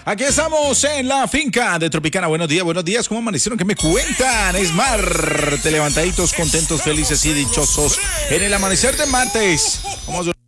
Aquí estamos en la finca de Tropicana. Buenos días. ¿Cómo amanecieron? ¿Qué me cuentan? Es martes, levantaditos, contentos, felices y dichosos en el amanecer de martes. Vamos a